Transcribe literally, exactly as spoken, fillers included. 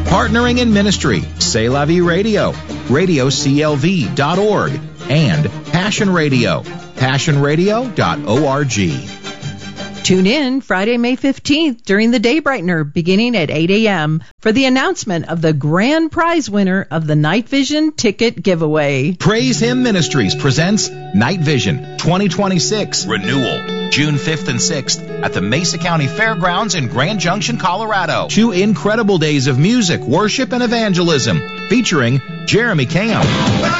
Partnering in ministry, C'est La Vie Radio, radio c l v dot org, and Passion Radio, passion radio dot org. Tune in Friday, May fifteenth during the Day Brightener beginning at eight a.m. for the announcement of the grand prize winner of the Night Vision ticket giveaway. Praise Him Ministries presents Night Vision twenty twenty-six Renewal, June fifth and sixth at the Mesa County Fairgrounds in Grand Junction, Colorado. Two incredible days of music, worship, and evangelism featuring Jeremy Camp.